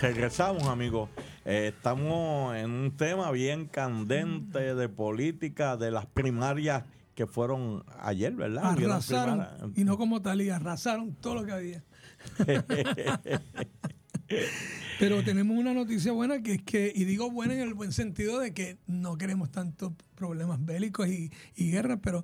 Regresamos, amigos. Estamos en un tema bien candente de política, de las primarias que fueron ayer, ¿verdad? Arrasaron, y no como Talía, arrasaron todo lo que había. Pero tenemos una noticia buena, que es que, y digo buena en el buen sentido de que no queremos tantos problemas bélicos y guerras, pero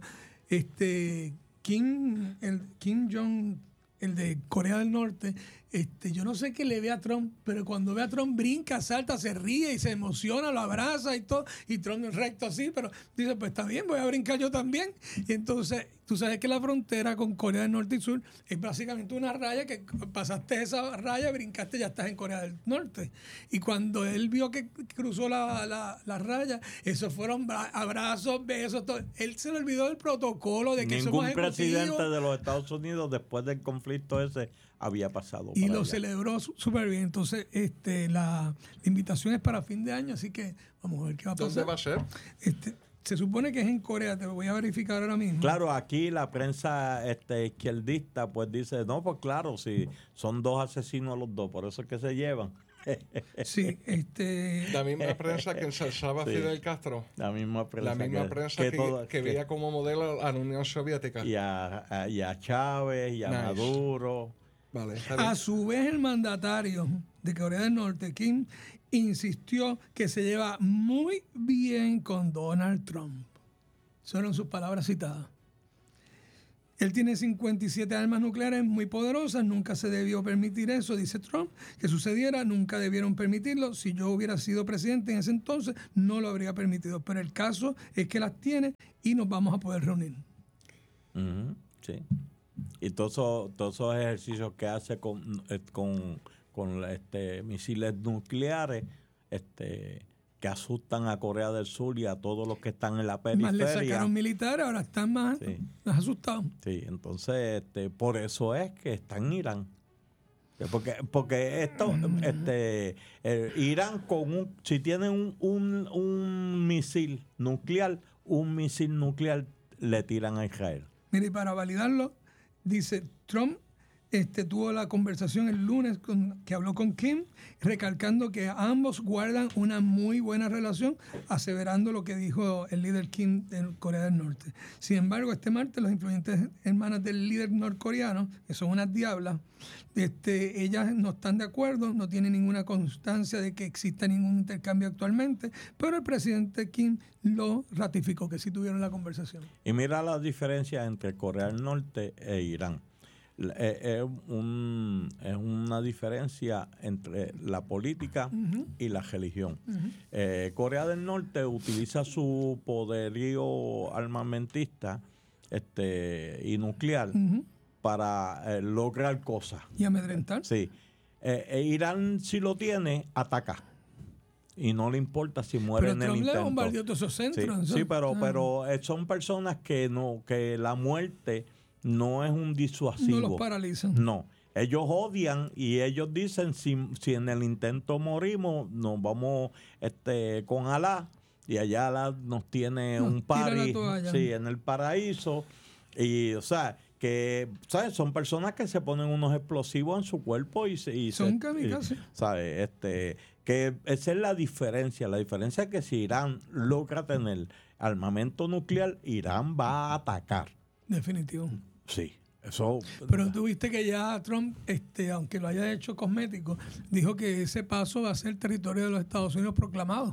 Kim Jong, el de Corea del Norte, yo no sé qué le ve a Trump, pero cuando ve a Trump brinca, salta, se ríe y se emociona, lo abraza y todo, y Trump es recto así, pero dice, pues está bien, voy a brincar yo también. Y entonces, tú sabes que la frontera con Corea del Norte y Sur es básicamente una raya que pasaste esa raya, brincaste, ya estás en Corea del Norte. Y cuando él vio que cruzó la raya, esos fueron abrazos, besos, todo. Él se le olvidó del protocolo de que ningún presidente de los Estados Unidos después del conflicto ese había pasado. Y lo celebró súper bien. Entonces, la invitación es para fin de año, así que vamos a ver qué va a pasar. ¿Dónde va a ser? Se supone que es en Corea, te lo voy a verificar ahora mismo. Claro, aquí la prensa izquierdista pues dice, no, pues claro, si son dos asesinos los dos, por eso es que se llevan. Sí, la misma prensa que ensalzaba a Fidel Castro. La misma prensa que veía como modelo a la Unión Soviética. Y a Chávez, y a Maduro. Vale, a su vez, el mandatario de Corea del Norte, Kim, insistió que se lleva muy bien con Donald Trump. Fueron sus palabras citadas. Él tiene 57 armas nucleares muy poderosas, nunca se debió permitir eso, dice Trump, que sucediera, nunca debieron permitirlo. Si yo hubiera sido presidente en ese entonces, no lo habría permitido. Pero el caso es que las tiene y nos vamos a poder reunir. Sí. Y todos esos ejercicios que hace con misiles nucleares, que asustan a Corea del Sur y a todos los que están en la periferia. Más le sacaron militares, ahora están más asustados. Sí, entonces por eso es que está en Irán. Porque esto, Irán si tiene un misil nuclear le tiran a Israel. Mira, y para validarlo, dice Trump, tuvo la conversación el lunes que habló con Kim, recalcando que ambos guardan una muy buena relación, aseverando lo que dijo el líder Kim de Corea del Norte. Sin embargo, este martes las influyentes hermanas del líder norcoreano, que son unas diablas, ellas no están de acuerdo, no tienen ninguna constancia de que exista ningún intercambio actualmente, pero el presidente Kim lo ratificó, que sí tuvieron la conversación. Y mira la diferencia entre Corea del Norte e Irán. Es una diferencia entre la política y la religión. Corea del Norte utiliza su poderío armamentista y nuclear para lograr cosas. ¿Y amedrentar? Sí. Irán, si lo tiene, ataca. Y no le importa si muere en el intento. Pero Trump le bombardeó todos esos centros. Sí, pero son personas que la muerte no es un disuasivo. No los paralizan. No. Ellos odian y ellos dicen, si en el intento morimos, nos vamos con Alá, y allá Alá nos tiene un party en el paraíso. Y, o sea, que ¿sabes? Son personas que se ponen unos explosivos en su cuerpo y son kamikaze. ¿Sabes? Que esa es la diferencia. La diferencia es que si Irán logra tener armamento nuclear, Irán va a atacar. Definitivo. Sí, eso. Pero tú viste que ya Trump, aunque lo haya hecho cosmético, dijo que ese paso va a ser territorio de los Estados Unidos proclamado.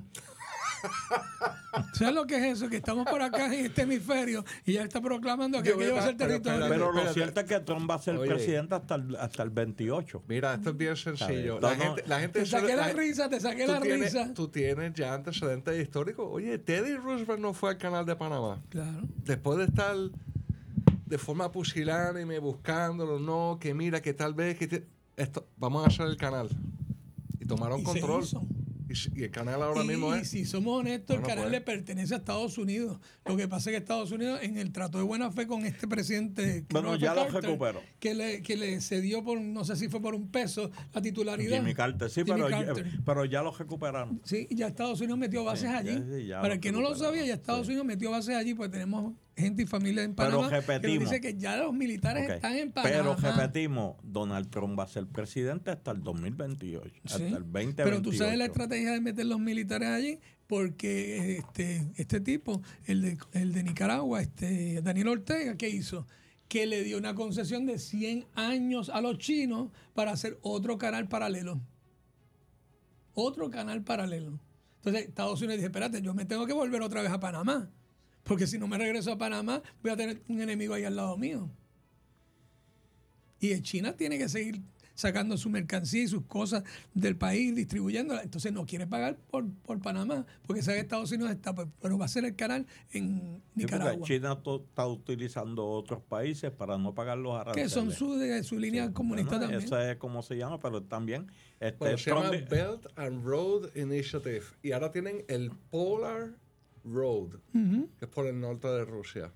¿Sabes lo que es eso? Que estamos por acá en este hemisferio y ya está proclamando que aquello va a ser territorio. Pero lo cierto es que Trump va a ser presidente hasta el 28. Mira, esto es bien sencillo. La gente te saqué la risa. Tú tienes ya antecedentes históricos. Oye, Teddy Roosevelt no fue al canal de Panamá. Claro. Después de estar de forma pusilánime buscándolo, no, que mira, que tal vez vamos a hacer el canal. Y tomaron control. Y el canal ahora mismo es. Y si somos honestos, el canal le pertenece a Estados Unidos. Lo que pasa es que Estados Unidos, en el trato de buena fe con este presidente, bueno, ya lo recuperó. Que le cedió por, no sé si fue por $1 la titularidad. Jimmy Carter, sí, pero ya lo recuperaron. Sí, ya Estados Unidos metió bases allí. Para el que no lo sabía, ya Estados Unidos metió bases allí, pues tenemos gente y familia en Panamá. Pero repetimos. Que dice que ya los militares están en Panamá. Pero repetimos, Donald Trump va a ser presidente hasta el 2028, Sí. hasta el 2028. Pero tú sabes la estrategia de meter los militares allí, porque este tipo, el de Nicaragua, Daniel Ortega, ¿qué hizo? Que le dio una concesión de 100 años a los chinos para hacer otro canal paralelo. Otro canal paralelo. Entonces Estados Unidos dice, espérate, yo me tengo que volver otra vez a Panamá, porque si no me regreso a Panamá voy a tener un enemigo ahí al lado mío. Y China tiene que seguir sacando su mercancía y sus cosas del país, distribuyéndola. Entonces no quiere pagar por Panamá, porque sabe que Estados Unidos está, pero va a ser el canal en Nicaragua. China está utilizando otros países para no pagar los aranceles. Que son su línea comunista también. Eso es como se llama, pero también... Bueno, se llama Belt and Road Initiative. Y ahora tienen el Polar Road, que es por el norte de Rusia.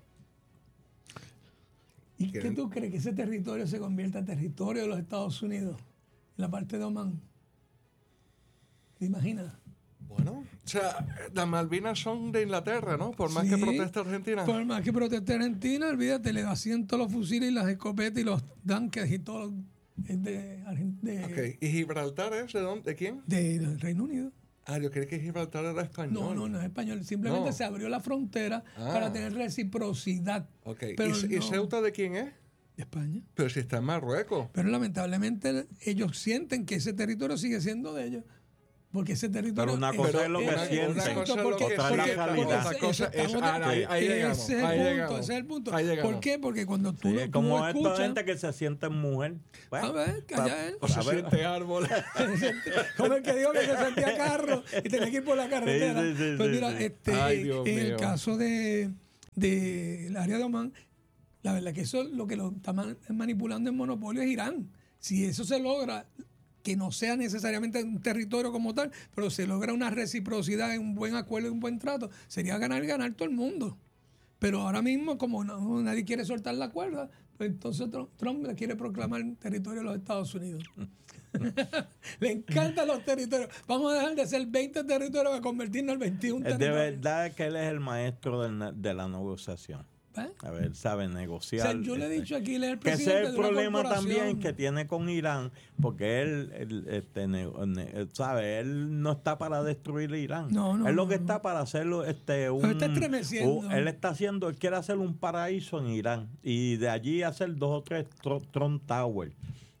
¿Y qué tú crees? ¿Que ese territorio se convierta en territorio de los Estados Unidos? En la parte de Omán. ¿Te imaginas? Bueno, o sea, las Malvinas son de Inglaterra, ¿no? Por más que proteste Argentina. Por más que proteste Argentina, olvídate, le asientan todos los fusiles y las escopetas y los tanques y todo. Es de Argentina. Okay. ¿Y Gibraltar es de dónde? ¿De quién? Del Reino Unido. Ah, yo creí que Gibraltar era español. No es español. Simplemente se abrió la frontera para tener reciprocidad. Okay. Pero ¿Y Ceuta de quién es? De España. Pero si está en Marruecos. Pero lamentablemente ellos sienten que ese territorio sigue siendo de ellos. Porque ese territorio... Pero una cosa es lo que sienten, otra es la realidad. Otra cosa es... Ahí llegamos. Ese es el punto. ¿Por qué? Porque cuando tú lo como escuchas... esta gente que se siente mujer. Bueno, a ver, calla él. O se siente árbol. Como el que dijo que se sentía carro y tenía que ir por la carretera. Sí, pues mira, en el caso del área de Omán, la verdad que eso lo que lo está manipulando en monopolio es Irán. Si eso se logra, que no sea necesariamente un territorio como tal, pero se logra una reciprocidad, un buen acuerdo y un buen trato, sería ganar todo el mundo. Pero ahora mismo, como nadie quiere soltar la cuerda, pues entonces Trump le quiere proclamar territorio de los Estados Unidos. Le encantan los territorios. Vamos a dejar de ser 20 territorios para convertirnos en 21 territorios. De verdad que él es el maestro de la negociación. A ver, sabe negociar. O sea, yo le he dicho aquí, él es el que presidente ese es el de una problema corporación también que tiene con Irán, porque él sabe, él no está para destruir Irán. Él lo que está para hacerlo, está estremeciendo. Él quiere hacer un paraíso en Irán y de allí hacer 2 o 3 Trump Tower.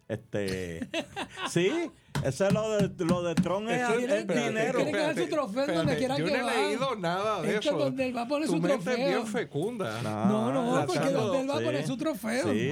Sí, eso es lo de Trump, es el dinero. Quiere quedar su trofeo donde quiera que va. Yo no he leído nada de eso. Donde él va a poner tu su mente trofeo. Es bien fecunda. No, porque donde él va a poner su trofeo. Sí,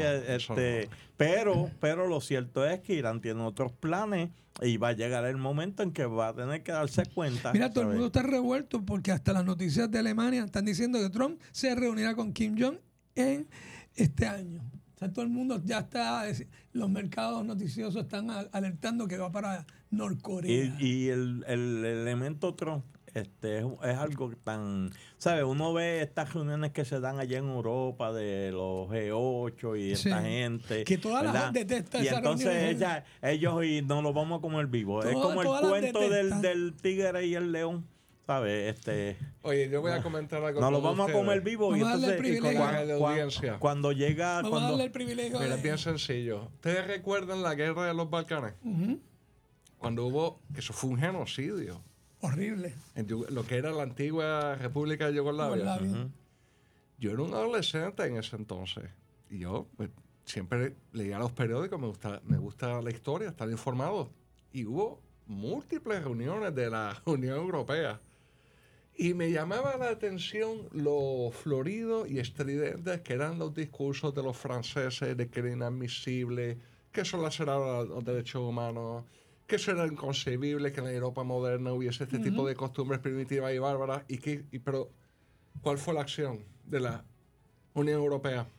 pero lo cierto es que Irán tiene otros planes y va a llegar el momento en que va a tener que darse cuenta. Mira, todo el mundo está revuelto porque hasta las noticias de Alemania están diciendo que Trump se reunirá con Kim Jong en este año. O sea, todo el mundo ya está, los mercados noticiosos están alertando que va para Norcorea. Y el elemento Trump es algo tan, ¿sabes? Uno ve estas reuniones que se dan allá en Europa de los G8 y esta gente. Que toda la gente detesta esa reunión. Y entonces ellos y nos lo vamos a comer vivo. Es como el cuento del tigre y el león. ¿Sabes? Oye, yo voy a comentar algo. Nos lo vamos a comer vivo y entonces cuando llega. Vamos a darle el privilegio. Mira, es bien sencillo. ¿Ustedes recuerdan la guerra de los Balcanes? Cuando hubo. Eso fue un genocidio. Horrible. En lo que era la antigua República de Yugoslavia. Yo era un adolescente en ese entonces. Y yo pues, siempre leía los periódicos, me gusta la historia, estar informado. Y hubo múltiples reuniones de la Unión Europea. Y me llamaba la atención lo florido y estridentes que eran los discursos de los franceses de que era inadmisible, que eso laceraba los derechos humanos, que eso era inconcebible que en la Europa moderna hubiese este tipo de costumbres primitivas y bárbaras. Pero, ¿cuál fue la acción de la Unión Europea?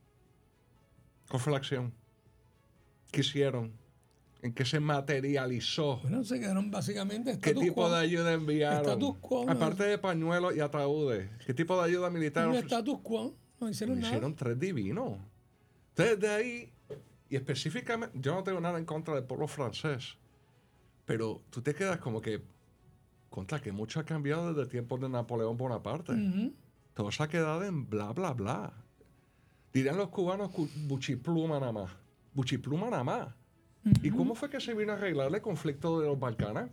¿Cuál fue la acción? ¿Qué hicieron? ¿En qué se materializó? Bueno, se quedaron básicamente ¿Qué tipo de ayuda enviaron? Status quo. Aparte de pañuelos y ataúdes. ¿Qué tipo de ayuda militar? Un status quo. No hicieron nada. Hicieron 3 divinos. Entonces, de ahí, y específicamente, yo no tengo nada en contra del pueblo francés, pero tú te quedas como que, contra que mucho ha cambiado desde tiempos de Napoleón Bonaparte. todo se ha quedado en bla, bla, bla. Dirían los cubanos buchipluma nada más. Buchipluma nada más. ¿Y cómo fue que se vino a arreglar el conflicto de los Balcanes?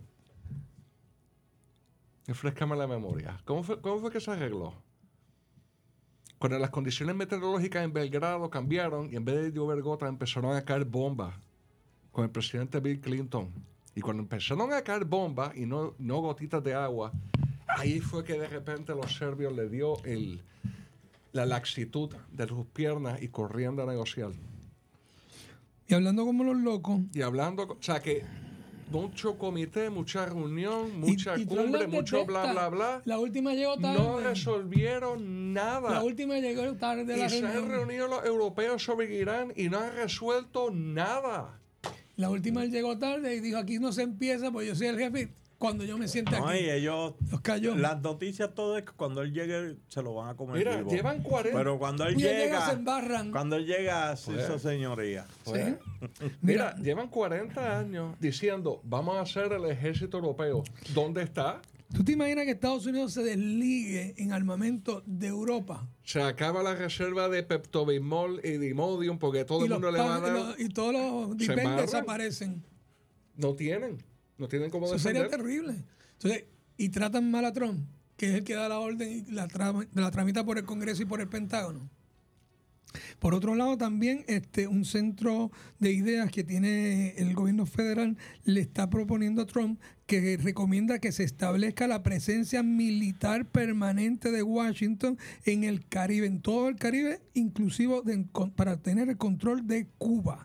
Refréscame la memoria. ¿Cómo fue que se arregló? Cuando las condiciones meteorológicas en Belgrado cambiaron y en vez de llover gotas empezaron a caer bombas con el presidente Bill Clinton. Y cuando empezaron a caer bombas y no gotitas de agua, ahí fue que de repente los serbios le dio la laxitud de sus piernas y corriendo a negociar. Y hablando como los locos. Y hablando, o sea que mucho comité, mucha reunión, mucha cumbre, mucho bla, bla, bla. La última llegó tarde. No resolvieron nada. La última llegó tarde de la reunión. Y se han reunión. reunido los europeos sobre Irán y no han resuelto nada. La última llegó tarde y dijo, aquí no se empieza, pues yo soy el jefe. Cuando yo me siente aquí, y ellos, los cayó. Las noticias todo es que cuando él llegue se lo van a comer Mira, vivo. llevan 40. Pero cuando él llega, se embarran. Cuando él llega, se hizo señoría. Pues, mira, llevan 40 años diciendo, vamos a hacer el ejército europeo. ¿Dónde está? ¿Tú te imaginas que Estados Unidos se desligue en armamento de Europa? Se acaba la reserva de Pepto-Bismol y Dimodium porque todo el mundo le va a dar... Y todos los dipendes desaparecen. No tienen cómo Eso defender. sería terrible. Entonces, y tratan mal a Trump, que es el que da la orden y la tramita por el Congreso y por el Pentágono. Por otro lado, también un centro de ideas que tiene el gobierno federal le está proponiendo a Trump que recomienda que se establezca la presencia militar permanente de Washington en el Caribe, en todo el Caribe, inclusive para tener el control de Cuba.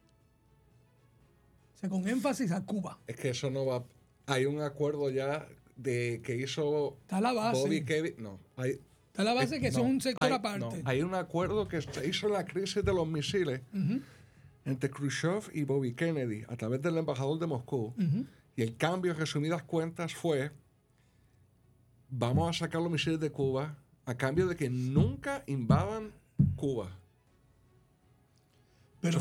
O sea, con énfasis a Cuba. Es que eso no va... Hay un acuerdo ya que hizo Está la base. Bobby Kennedy. No, está la base que eso es un sector aparte. No, hay un acuerdo que se hizo en la crisis de los misiles entre Khrushchev y Bobby Kennedy a través del embajador de Moscú. Y el cambio, en resumidas cuentas, fue vamos a sacar los misiles de Cuba a cambio de que nunca invadan Cuba. Pero,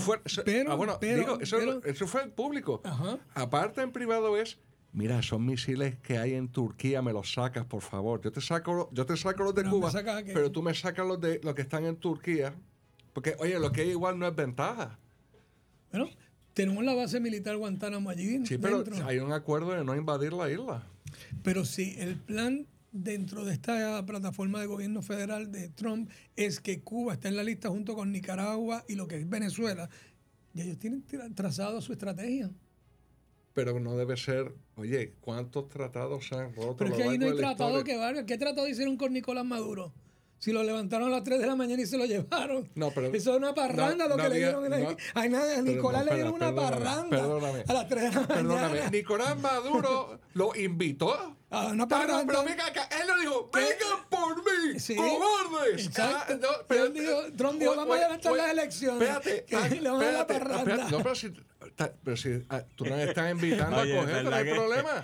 eso fue el público. Ajá. Aparte, en privado es, mira, esos misiles que hay en Turquía me los sacas, por favor. Yo te saco los de Cuba, pero tú me sacas los que están en Turquía. Porque, oye, lo que hay igual no es ventaja. Bueno, tenemos la base militar Guantánamo allí. Sí, pero hay un acuerdo de no invadir la isla. Pero sí, el plan dentro de esta plataforma de gobierno federal de Trump es que Cuba está en la lista junto con Nicaragua y lo que es Venezuela. Y ellos tienen trazado su estrategia. Pero no debe ser, oye, ¿cuántos tratados se han roto? Pero es que ahí no hay tratado que valga. ¿Qué tratado hicieron con Nicolás Maduro? Si lo levantaron a las 3 de la mañana y se lo llevaron. No, pero eso es una parranda lo que le dieron. A Nicolás le dieron una parranda a las 3 de la mañana. Perdóname. Nicolás Maduro lo invitó a una parranda. Pero venga acá. Él le dijo, vengan por mí, sí, cobardes. Exacto. Trump dijo, vamos a levantar las elecciones. Espérate. Le van a la parranda. No, pero si tú nos estás invitando a coger, no hay problema.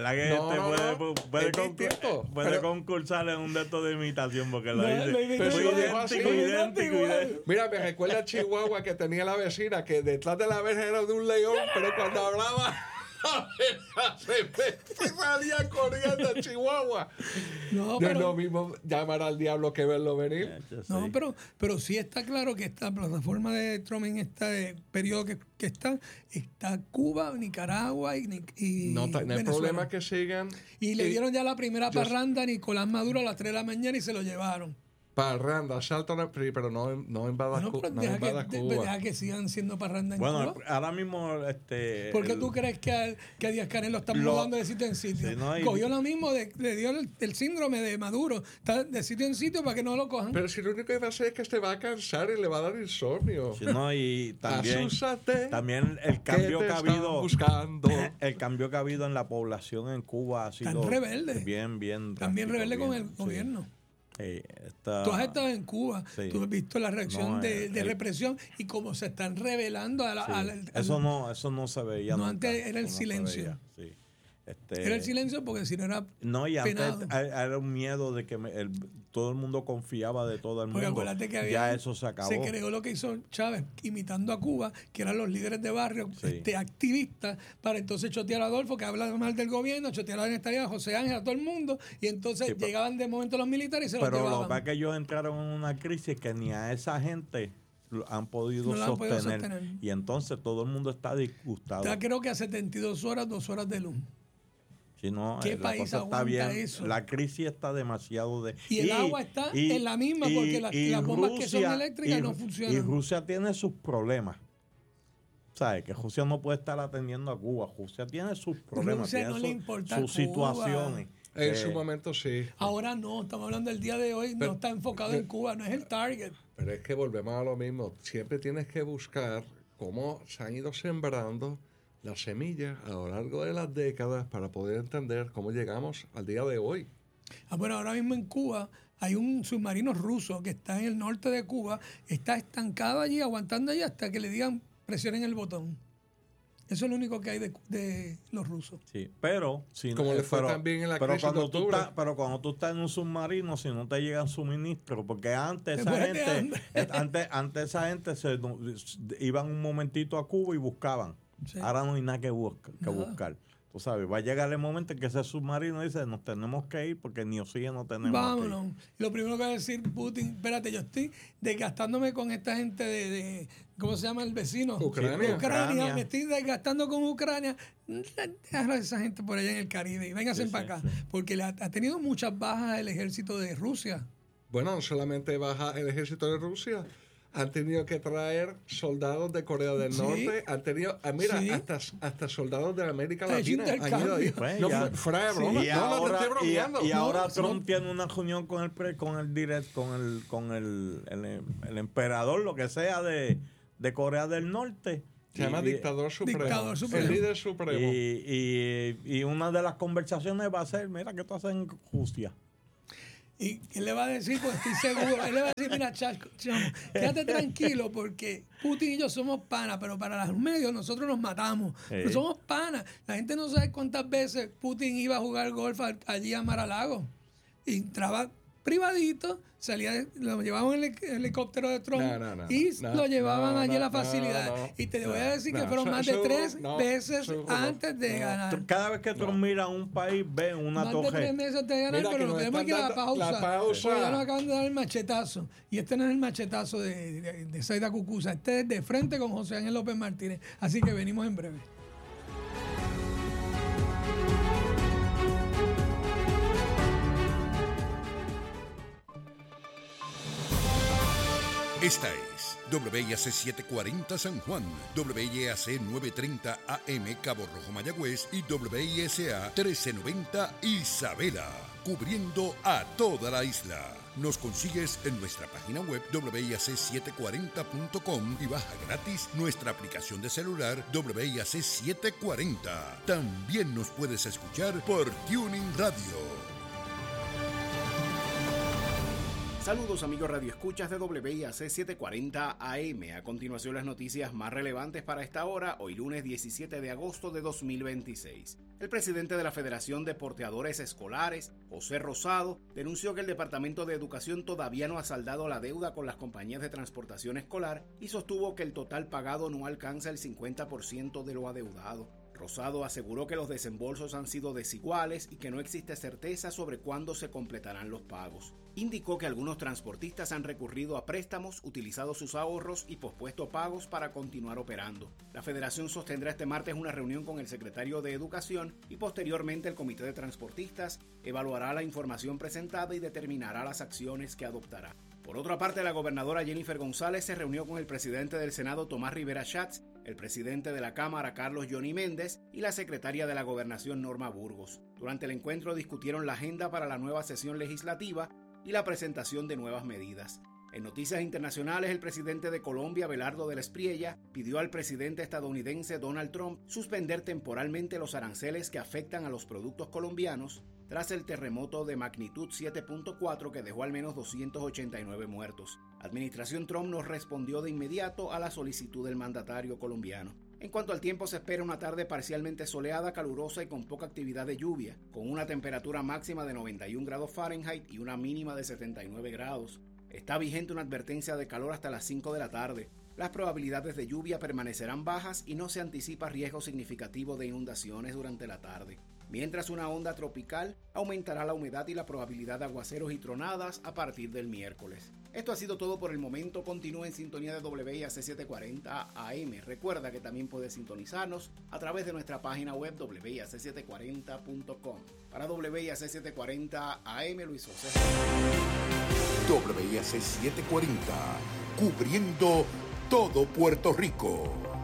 Puede concursar en un de estos de imitación porque lo dice idéntico. Mira, me recuerda a Chihuahua que tenía la vecina que detrás de la verja era de un león, pero cuando hablaba se salía corriendo a Chihuahua. No es lo mismo llamar al diablo que verlo venir. No, pero sí está claro que esta plataforma de Trump en este periodo que está Cuba, Nicaragua y no hay problema que sigan. Y le dieron ya la primera parranda a Nicolás Maduro a las 3 de la mañana y se lo llevaron. Parranda, salto, pero no invadas Cuba. Deja que sigan siendo parranda en Cuba. Bueno, ahora mismo... ¿Por qué tú crees que a Díaz Canel lo están mudando de sitio en sitio? Sí, cogió lo mismo, le dio el síndrome de Maduro. Está de sitio en sitio para que no lo cojan. Pero si lo único que va a hacer es que te va a cansar y le va a dar insomnio. Sí, y también el cambio que ha habido... buscando. El cambio que ha habido en la población en Cuba ha sido... Tan rebelde. Bien. También rebelde con el gobierno. Tú has estado en Cuba, tú has visto la reacción de represión y cómo se están revelando eso no se veía no, antes era el silencio. Era el silencio porque si no era no, y antes penado. era un miedo de que todo el mundo confiaba de todo el Porque mundo. acuérdate que Ya eso se acabó. Se creó lo que hizo Chávez imitando a Cuba, que eran los líderes de barrio, Sí. activistas, para entonces chotear a Adolfo, que habla mal del gobierno, chotear a la inestabilidad, a José Ángel, a todo el mundo, y entonces Sí, llegaban de momento los militares y se los Pero lo llevaban. que pasa es que ellos entraron en una crisis que ni a esa gente han podido No la han podido sostener. sostener. Y entonces todo el mundo está disgustado. Ya creo que a 72 horas, 2 horas de luz. Si no, ¿Qué la país cosa está aguanta bien. eso? La crisis está demasiado Y el agua está en la misma porque las bombas que son eléctricas no funcionan. Y Rusia tiene sus problemas. ¿Sabes? Que Rusia no puede estar atendiendo a Cuba. Rusia tiene sus problemas. Rusia tiene no le importa sus Cuba. situaciones. En su momento sí. Ahora no, estamos hablando del día de hoy, no está enfocado en Cuba, no es el target. Pero es que volvemos a lo mismo. Siempre tienes que buscar cómo se han ido sembrando las semillas a lo largo de las décadas para poder entender cómo llegamos al día de hoy. Bueno, ahora mismo en Cuba hay un submarino ruso que está en el norte de Cuba, está estancado allí, aguantando allí hasta que le digan presionen el botón. Eso es lo único que hay de los rusos. Sí, pero si Como le fue también en la crisis de octubre. Pero cuando tú estás en un submarino, si no te llegan suministros, porque antes Te esa mueres de gente, hambre. antes esa gente iban un momentito a Cuba y buscaban. Sí. Ahora no hay nada que buscar. Tú sabes, va a llegar el momento en que ese submarino dice, nos tenemos que ir porque ni oxígeno tenemos. Vámonos. Lo primero que va a decir Putin, espérate, yo estoy desgastándome con esta gente de ¿cómo se llama el vecino? Ucrania. Me estoy desgastando con Ucrania. Déjalo a esa gente por allá en el Caribe y vénganse para acá. Porque ha tenido muchas bajas el ejército de Rusia. Bueno, no solamente baja el ejército de Rusia, han tenido que traer soldados de Corea del Norte, han tenido, mira, hasta soldados de América Latina han ido ahí. Pues No, ya. fuera de broma, Y no, no te ahora, estoy bromeando. y ahora No, Trump tiene una reunión con el emperador, lo que sea, de Corea del Norte. Se llama dictador supremo. Dictador supremo. El líder supremo. Y una de las conversaciones va a ser, mira, ¿qué tú haces en Rusia? ¿Y qué le va a decir? Pues estoy seguro. Él le va a decir, mira, chamo, quédate tranquilo porque Putin y yo somos panas, pero para los medios nosotros nos matamos. Pero somos panas. La gente no sabe cuántas veces Putin iba a jugar golf allí a Mar-a-Lago. Y entraba privadito, lo llevaban en el helicóptero de Trump lo llevaban allí a la facilidad. Y te voy a decir que fueron más de 3 veces antes de ganar. Cada vez que Trump mira a un país, ve una Más torre. de 3 meses antes de ganar, Mira, pero que nos nos tenemos que ir a la están pausa. dando la pausa. Porque ya nos acaban de dar el machetazo. Y este no es el machetazo de Zaida Cucuza. Este es de frente con José Ángel López Martínez. Así que venimos en breve. Esta es WIAC 740 San Juan, WIAC 930 AM Cabo Rojo Mayagüez y WISA 1390 Isabela, cubriendo a toda la isla. Nos consigues en nuestra página web WIAC740.com y baja gratis nuestra aplicación de celular WIAC 740. También nos puedes escuchar por Tuning Radio. Saludos amigos radioescuchas de WIAC 740 AM. A continuación las noticias más relevantes para esta hora, hoy lunes 17 de agosto de 2026. El presidente de la Federación de Porteadores Escolares, José Rosado, denunció que el Departamento de Educación todavía no ha saldado la deuda con las compañías de transportación escolar y sostuvo que el total pagado no alcanza el 50% de lo adeudado. Rosado aseguró que los desembolsos han sido desiguales y que no existe certeza sobre cuándo se completarán los pagos. Indicó que algunos transportistas han recurrido a préstamos, utilizado sus ahorros y pospuesto pagos para continuar operando. La federación sostendrá este martes una reunión con el secretario de Educación y posteriormente el comité de transportistas evaluará la información presentada y determinará las acciones que adoptará. Por otra parte, la gobernadora Jennifer González se reunió con el presidente del Senado Tomás Rivera Schatz, el presidente de la Cámara Carlos Johnny Méndez y la secretaria de la Gobernación Norma Burgos. Durante el encuentro discutieron la agenda para la nueva sesión legislativa y la presentación de nuevas medidas. En noticias internacionales, el presidente de Colombia, Abelardo de la Espriella, pidió al presidente estadounidense Donald Trump suspender temporalmente los aranceles que afectan a los productos colombianos tras el terremoto de magnitud 7.4 que dejó al menos 289 muertos. La administración Trump no respondió de inmediato a la solicitud del mandatario colombiano. En cuanto al tiempo, se espera una tarde parcialmente soleada, calurosa y con poca actividad de lluvia, con una temperatura máxima de 91 grados Fahrenheit y una mínima de 79 grados. Está vigente una advertencia de calor hasta las 5 de la tarde. Las probabilidades de lluvia permanecerán bajas y no se anticipa riesgo significativo de inundaciones durante la tarde. Mientras una onda tropical aumentará la humedad y la probabilidad de aguaceros y tronadas a partir del miércoles. Esto ha sido todo por el momento. Continúa en sintonía de WIAC 740 AM. Recuerda que también puedes sintonizarnos a través de nuestra página web WIAC740.com. Para WIAC 740 AM, Luis José. WIAC 740, cubriendo todo Puerto Rico.